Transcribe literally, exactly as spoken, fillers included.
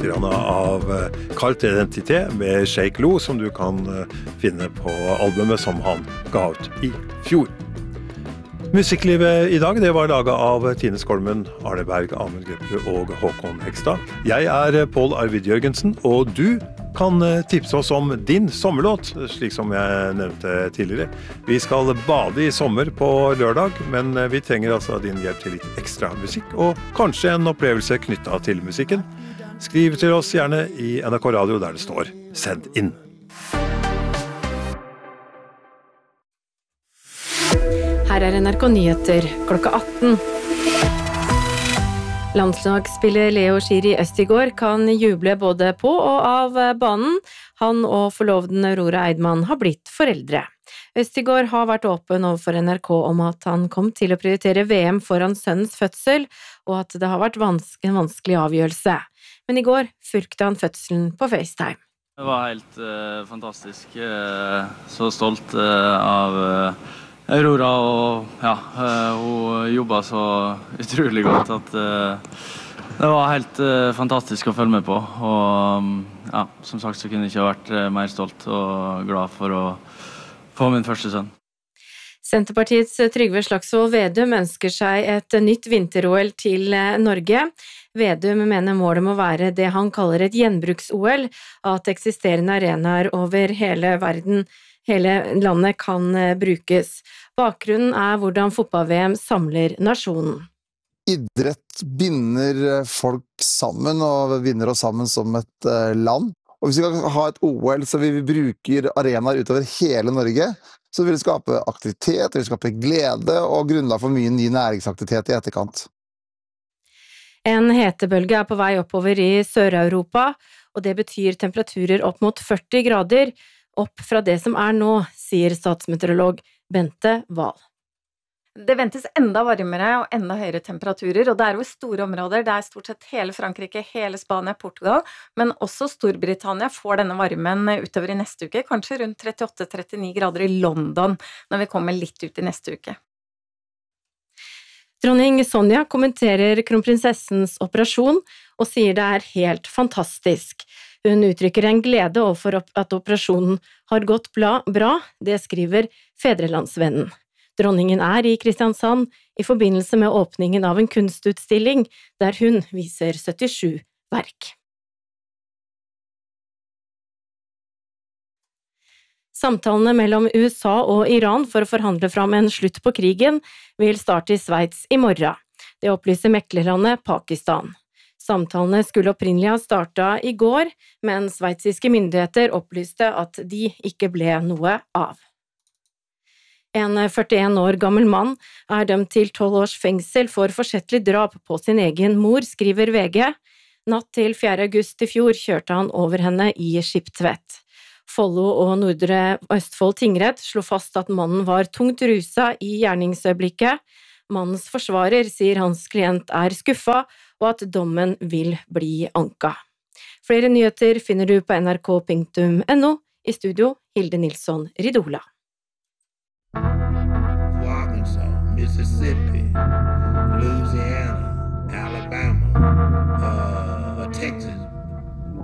grann av Carte Identité med Shake Lo, som du kan finne på albumet som han ga ut i fjor. Musikklivet i dag, det var laget av Tine Skolmen, Arne Berg, Amund Grepperud og Håkon Hegstad. Jeg er Pål Arvid Jørgensen, og du kan tipse oss om din sommerlåt, slik som jeg nevnte tidligere. Vi skal bade i sommer på lørdag, men vi trenger altså din hjelp til litt ekstra musikk, og kanskje en opplevelse knyttet til musikken. Skriv til oss gjerne i N R K Radio der det står «Send inn». Her er N R K Nyheter klokka atten. Landslagsspiller Leo Schiri Østigård kan juble både på og av banen. Han og forloveden Aurora Eidman har blitt foreldre. Østigård har vært åpen overfor N R K om at han kom til å prioritere V M foran sønnens fødsel, og at det har vært vans- en vanskelig avgjørelse. Men i går fulgte han fødselen på FaceTime. Det var helt uh, fantastisk. Uh, så stolt uh, av uh, Aurora, og ja, uh, hun jobbet så utrolig godt at uh, det var helt uh, fantastisk å følge med på. Og um, ja, som sagt så kunne jeg ikke vært uh, mer stolt og glad for å få min første sønn. Senterpartiets Trygve Slagsvold Vedum ønsker seg et nytt vinter-O L til Norge. Vedum mener målet må være det han kaller et gjenbruks-O L, at eksisterende arenaer over hele verden, hele landet kan brukes. Bakgrunnen er hvordan fotball-V M samler nasjonen. Idrett binder folk sammen og binder oss sammen som et land. Og hvis vi kan ha et O L så vi bruker arenaer utover hele Norge, så vil det skape aktivitet, det vil skape glede og grunnlag for mye ny næringsaktivitet i etterkant. En hetebølge er på vei oppover i Sør-Europa, og det betyr temperaturer opp mot førti grader, opp fra det som er nå, sier statsmeteorolog Bente Wahl. Det ventes enda varmere og enda høyere temperaturer, og det er jo store områder, det er stort sett hele Frankrike, hele Spania, Portugal, men også Storbritannia får denne varmen utover i neste uke, kanskje rundt trettiåtte til trettini grader i London, når vi kommer litt ut i neste uke. Dronning Sonja kommenterer kronprinsessens operasjon og sier det er helt fantastisk. Hun uttrykker en glede overfor at operasjonen har gått bra, det skriver Fedrelandsvennen. Dronningen er i Kristiansand i forbindelse med åpningen av en kunstutstilling der hun viser syttisju verk. Samtalene mellom U S A og Iran for å forhandle fram en slutt på krigen vil starte i Sveits i morgen. Det opplyser meklerlandet Pakistan. Samtalene skulle opprinnelig ha startet i går, men sveitsiske myndigheter opplyste at de ikke ble noe av. En førtien år gammel mann er dømt til tolv års fengsel for forsettlig drap på sin egen mor, skriver V G. Natt til fjerde august i fjor kjørte han over henne i Skiptvet. Follo og Nordre Østfold tingrett slo fast at mannen var tungt ruset i gjerningsøyeblikket. Mannens forsvarer sier hans klient er skuffa, og at dommen vil bli anka. Flere nyheter finner du på N R K punktum N O. I studio, Hilde Nilsson Ridola. Arkansas, Mississippi, Louisiana, Alabama, uh,